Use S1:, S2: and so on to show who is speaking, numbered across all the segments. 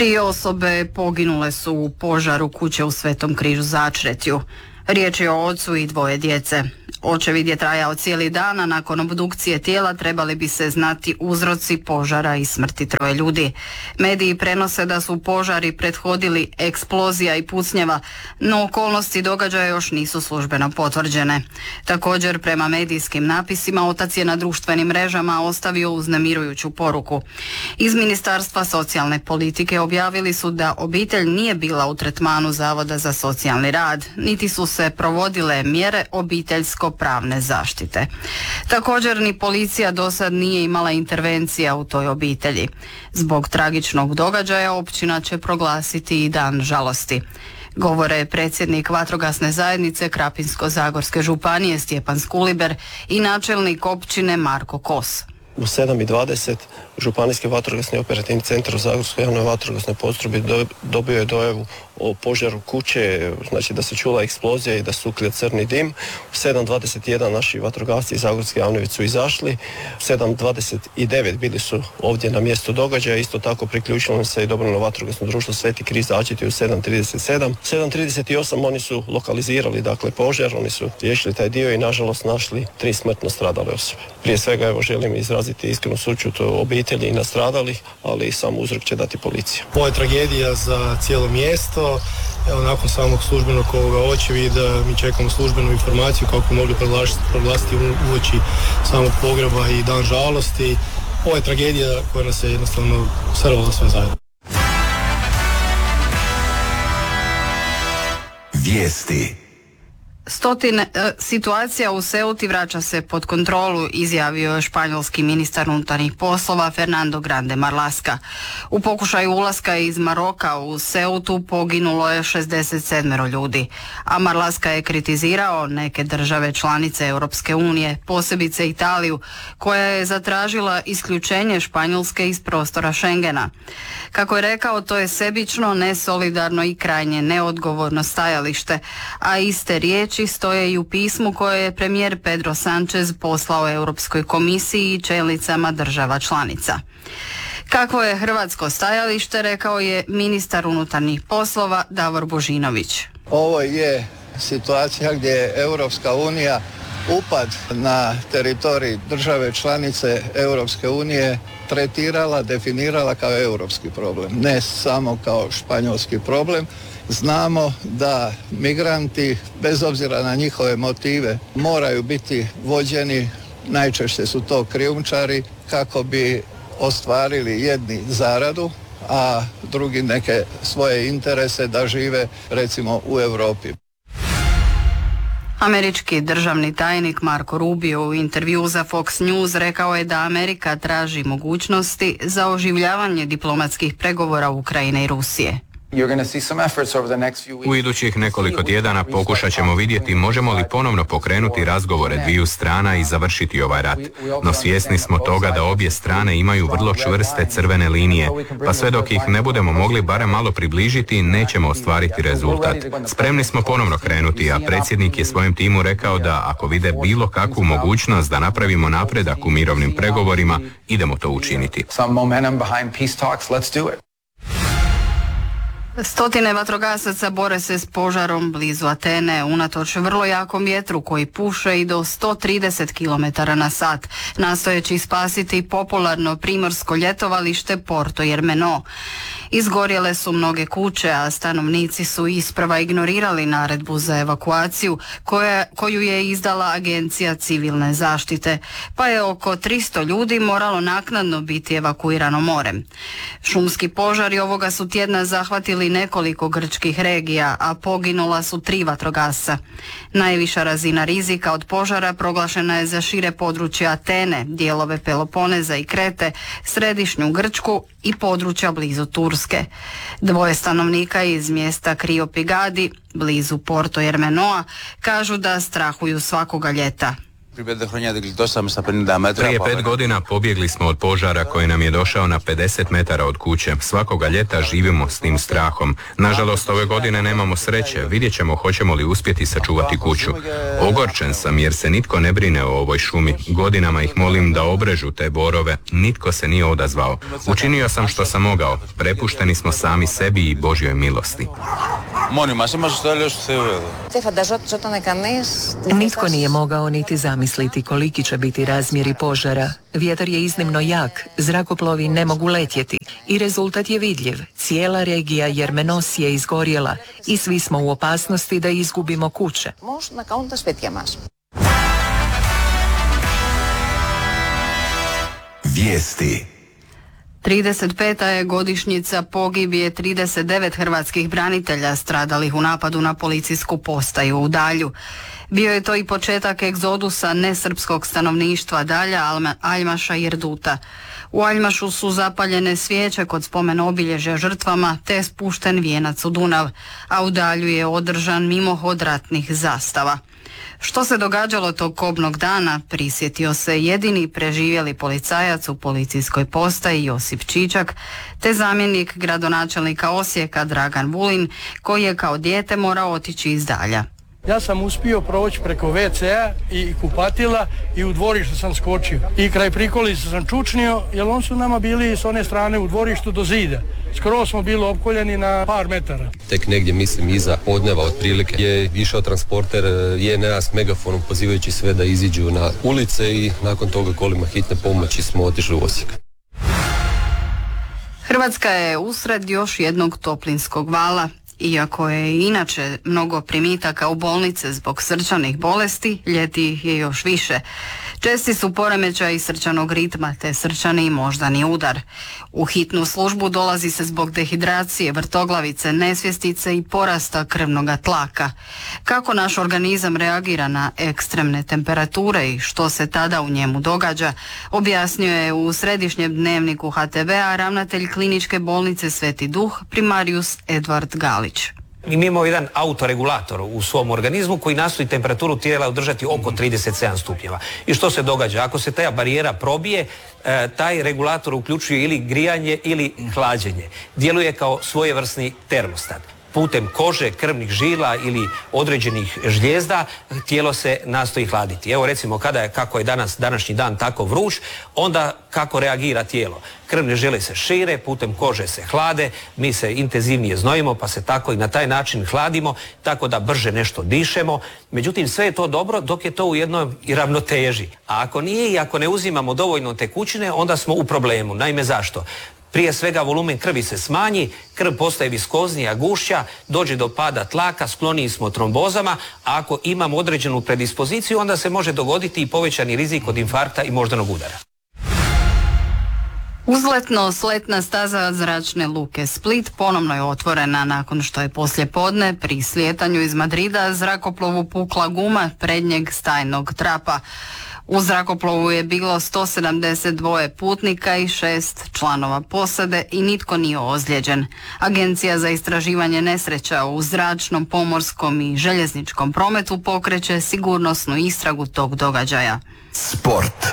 S1: 3 osobe poginule su u požaru kuće u Svetom Križu Začretju. Riječ je o ocu i 2 djece. Očevid je trajao cijeli dan, a nakon obdukcije tijela trebali bi se znati uzroci požara i smrti 3 ljudi. Mediji prenose da su požari prethodili eksplozija i pucnjava, no okolnosti događaja još nisu službeno potvrđene. Također, prema medijskim napisima, otac je na društvenim mrežama ostavio uznemirujuću poruku. Iz Ministarstva socijalne politike objavili su da obitelj nije bila u tretmanu Zavoda za socijalni rad, niti su se provodile mjere obiteljsko-pravne zaštite. Također ni policija do sad nije imala intervencija u toj obitelji. Zbog tragičnog događaja općina će proglasiti i dan žalosti. Govore predsjednik vatrogasne zajednice Krapinsko-zagorske županije Stjepan Skuliber i načelnik općine Marko Kos.
S2: U 7:20 Županijski vatrogasni operativni centar u Zagorskoj javnoj vatrogasnoj postrojbi dobio je dojavu o požaru kuće, znači da se čula eksplozija i da se uklija crni dim. U 7:21 naši vatrogasci iz Zagorske javne su izašli. U 7:29 bili su ovdje na mjestu događaja. Isto tako priključilo se i dobrovoljno vatrogasno društvo Sveti Križ Začretje u 7:37. 7:38 oni su lokalizirali dakle požar, oni su riješili taj dio i nažalost našli 3 smrtno stradale osobe. Prije svega evo želim izraziti iskrenu sućut obitelji i nastradalih, ali i sam uzrok će dati policija.
S3: Ovo je tragedija za cijelo mjesto. Evo, nakon samog službenog očevida mi čekamo službenu informaciju kako bi mogli proglasiti uoči samog pogreba i dan žalosti. Ovo je tragedija koja nas je jednostavno srvala sve zajedno.
S4: Vijesti.
S1: Situacija u Ceuti vraća se pod kontrolu, izjavio je španjolski ministar unutarnjih poslova Fernando Grande Marlaska. U pokušaju ulaska iz Maroka u Ceutu poginulo je 67 ljudi, a Marlaska je kritizirao neke države članice Europske unije, posebice Italiju, koja je zatražila isključenje Španjolske iz prostora Schengena. Kako je rekao, to je sebično, nesolidarno i krajnje neodgovorno stajalište, a iste riječi stoje i u pismu koje je premijer Pedro Sánchez poslao Europskoj komisiji i čelnicama država članica. Kakvo je hrvatsko stajalište, rekao je ministar unutarnjih poslova Davor Božinović.
S5: Ovo je situacija gdje je Europska unija upad na teritorij države članice Europske unije tretirala, definirala kao europski problem, ne samo kao španjolski problem. Znamo da migranti, bez obzira na njihove motive, moraju biti vođeni, najčešće su to krijumčari, kako bi ostvarili jedni zaradu, a drugi neke svoje interese da žive recimo u Europi.
S1: Američki državni tajnik Marco Rubio u intervjuu za Fox News rekao je da Amerika traži mogućnosti za oživljavanje diplomatskih pregovora Ukrajine i Rusije.
S6: U idućih nekoliko tjedana pokušat ćemo vidjeti možemo li ponovno pokrenuti razgovore dviju strana i završiti ovaj rat. No svjesni smo toga da obje strane imaju vrlo čvrste crvene linije, pa sve dok ih ne budemo mogli barem malo približiti, nećemo ostvariti rezultat. Spremni smo ponovno krenuti, a predsjednik je svojem timu rekao da ako vide bilo kakvu mogućnost da napravimo napredak u mirovnim pregovorima, idemo to učiniti.
S1: Stotine vatrogasaca bore se s požarom blizu Atene, unatoč vrlo jakom vjetru koji puše i do 130 km na sat, nastojeći spasiti popularno primorsko ljetovalište Porto Jermeno. Izgorjele su mnoge kuće, a stanovnici su isprva ignorirali naredbu za evakuaciju koju je izdala Agencija civilne zaštite, pa je oko 300 ljudi moralo naknadno biti evakuirano morem. Šumski požari ovoga su tjedna zahvatili nekoliko grčkih regija, a poginula su 3 vatrogasca. Najviša razina rizika od požara proglašena je za šire područje Atene, dijelove Peloponeza i Krete, središnju Grčku i područja blizu Turske. 2 stanovnika iz mjesta Kriopigadi, blizu Porto Jermenoa, kažu da strahuju svakoga ljeta.
S6: Prije 5 godina pobjegli smo od požara koji nam je došao na 50 metara od kuće. Svakoga ljeta živimo s tim strahom. Nažalost, ove godine nemamo sreće. Vidjet ćemo hoćemo li uspjeti sačuvati kuću. Ogorčen sam jer se nitko ne brine o ovoj šumi. Godinama ih molim da obrežu te borove. Nitko se nije odazvao. Učinio sam što sam mogao. Prepušteni smo sami sebi i Božjoj milosti.
S4: Nitko nije mogao niti zamisliti koliki će biti razmjeri požara. Vjetar je iznimno jak, zrakoplovi ne mogu letjeti i rezultat je vidljiv. Cijela regija Jermenos je izgorjela i svi smo u opasnosti da izgubimo kuće.
S7: Vijesti.
S1: 35. je godišnjica pogibije 39 hrvatskih branitelja stradalih u napadu na policijsku postaju u Dalju. Bio je to i početak egzodusa nesrpskog stanovništva Dalja, Aljmaša i Erduta. U Aljmašu su zapaljene svijeće kod spomen obilježja žrtvama te spušten vijenac u Dunav, a u Dalju je održan mimohod ratnih zastava. Što se događalo tog kobnog dana, prisjetio se jedini preživjeli policajac u policijskoj postaji Josip Čičak, te zamjenik gradonačelnika Osijeka Dragan Vulin, koji je kao dijete morao otići iz Dalja.
S8: Ja sam uspio proći preko WC-a i kupatila i u dvorištu sam skočio. I kraj prikolice sam čučnio, jer on su nama bili s one strane u dvorištu do zida. Skoro smo bili opkoljeni na par metara.
S9: Tek negdje, mislim, iza podneva otprilike je išao transporter JNA s megafonom pozivajući sve da iziđu na ulice i nakon toga kolima hitne pomoći smo otišli u Osijek.
S1: Hrvatska je usred još jednog toplinskog vala. Iako je inače mnogo primitaka u bolnice zbog srčanih bolesti, ljeti je još više. Česti su poremećaji srčanog ritma te srčani i moždani udar. U hitnu službu dolazi se zbog dehidracije, vrtoglavice, nesvjestice i porasta krvnoga tlaka. Kako naš organizam reagira na ekstremne temperature i što se tada u njemu događa, objasnio je u središnjem dnevniku HTV-a ravnatelj kliničke bolnice Sveti Duh, primarius Edvard Galić.
S10: Mi imamo jedan autoregulator u svom organizmu koji nastoji temperaturu tijela održati oko 37 stupnjeva. I što se događa? Ako se ta barijera probije, taj regulator uključuje ili grijanje ili hlađenje. Djeluje kao svojevrsni termostat. Putem kože, krvnih žila ili određenih žlijezda tijelo se nastoji hladiti. Evo recimo kako je današnji dan tako vruć, onda kako reagira tijelo. Krvne žile se šire, putem kože se hlade, mi se intenzivnije znojimo pa se tako i na taj način hladimo, tako da brže nešto dišemo. Međutim, sve je to dobro dok je to u jednoj ravnoteži. A ako nije i ako ne uzimamo dovoljno tekućine, onda smo u problemu. Naime, zašto? Prije svega volumen krvi se smanji, krv postaje viskoznija, gušća, dođe do pada tlaka, skloniji smo trombozama, a ako imamo određenu predispoziciju, onda se može dogoditi i povećani rizik od infarkta i moždanog udara.
S1: Uzletno-sletna staza zračne luke Split ponovno je otvorena nakon što je poslijepodne pri slijetanju iz Madrida zrakoplovu pukla guma prednjeg stajnog trapa. U zrakoplovu je bilo 172 putnika i 6 članova posade i nitko nije ozlijeđen. Agencija za istraživanje nesreća u zračnom, pomorskom i željezničkom prometu pokreće sigurnosnu istragu tog događaja.
S7: Sport.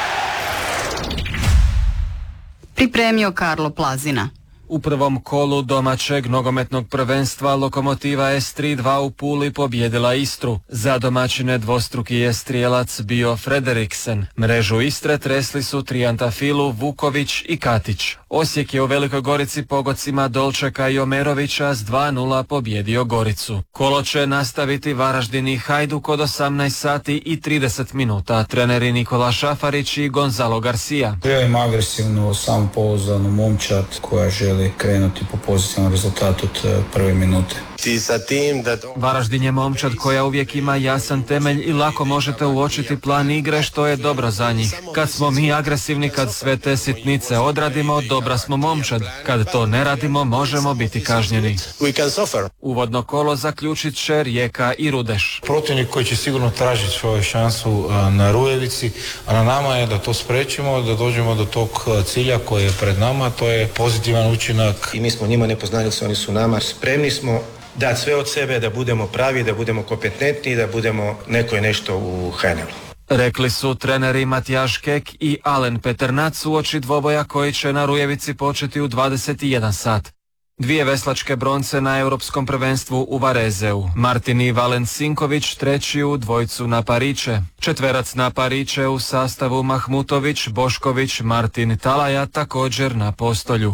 S1: Pripremio Karlo Plazina.
S11: U prvom kolu domaćeg nogometnog prvenstva Lokomotiva S3-2 u Puli pobjedila Istru. Za domaćine dvostruki je strijelac bio Frederiksen. Mrežu Istre tresli su Trijantafilu, Vuković i Katić. Osijek je u Velikoj Gorici pogodcima Dolčeka i Omerovića s 2:0 pobjedio Goricu. Kolo će nastaviti Varaždin i Hajduk od 18 sati i 30 minuta. Treneri Nikola Šafarić i Gonzalo Garcia.
S12: Ja im agresivno, samopouzdanu momčad koja želi krenuti po pozitivnom rezultatu od prve minute.
S11: Varaždin je momčad koja uvijek ima jasan temelj i lako možete uočiti plan igre što je dobro za njih. Kad smo mi agresivni, kad sve te sitnice odradimo, dobra smo momčad. Kad to ne radimo, možemo biti kažnjeni. Uvodno kolo zaključit će Rijeka i Rudeš.
S13: Protivnik koji će sigurno tražiti svoju šansu na Rujevici, a na nama je da to spriječimo, da dođemo do tog cilja koji je pred nama, to je pozitivan učinak.
S14: I mi smo njima nepoznanici, oni su nama, spremni smo dati sve od sebe, da budemo pravi, da budemo kompetentni i da budemo neko i nešto u HNL-u.
S11: Rekli su treneri Matijaš Kek i Alen Peternac uoči dvoboja koji će na Rujevici početi u 21 sat. 2 veslačke bronce na Europskom prvenstvu u Varezeu. Martin i Valen Sinković treći u dvojcu na pariće. Četverac na pariće u sastavu Mahmutović, Bošković, Martin Talaja također na postolju.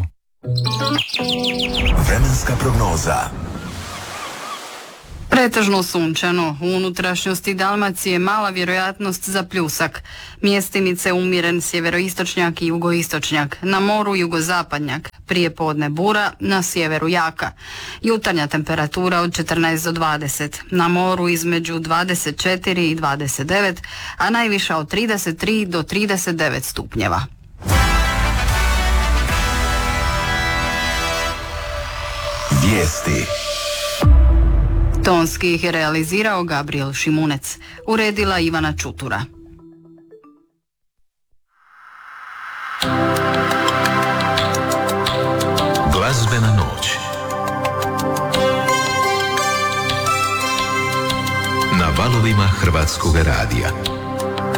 S7: Vremenska prognoza.
S1: Pretežno sunčano, u unutrašnjosti Dalmacije mala vjerojatnost za pljusak. Mjestimice umjeren sjeveroistočnjak i jugoistočnjak, na moru jugozapadnjak, prije podne bura, na sjeveru jaka. Jutarnja temperatura od 14 do 20, na moru između 24 i 29, a najviša od 33 do 39 stupnjeva.
S7: Vijesti.
S1: Tonski ih je realizirao Gabriel Šimunec, uredila Ivana Čutura.
S7: Glazbena noć. Na valovima Hrvatskog radija.